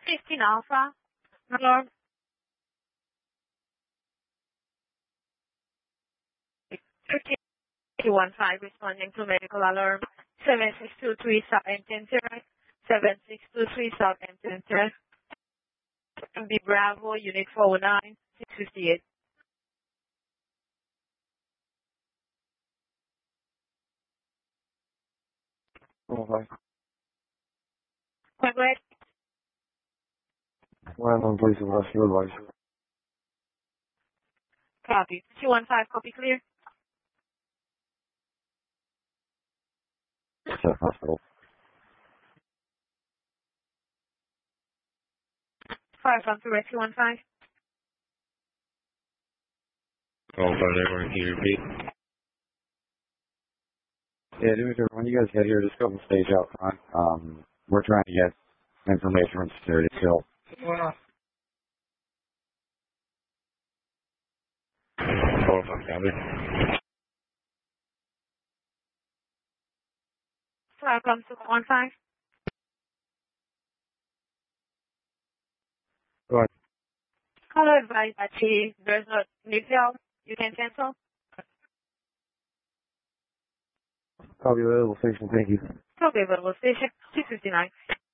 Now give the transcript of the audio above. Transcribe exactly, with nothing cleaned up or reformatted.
fifteen Alpha, alarm. thirty one five responding to medical alarm. seven six two three South Empton Terrace. seven six two three South Empton Terrace. M B Bravo, Unit four oh nine, six fifty-eight. Okay. Go ahead. Well, I'm pleased with your advice. Copy. two one five, copy clear. Set hospital. Fire from two two one five. Oh, five nine, can you repeat? Yeah, dude, when you guys get here, just go and stage out front. Um, we're trying to get information from security still. Oh, five, copy. Fire from two one five. Go ahead. Caller advised that she does not need help. You can cancel. Copy available station, thank you. Copy available station two fifty-nine.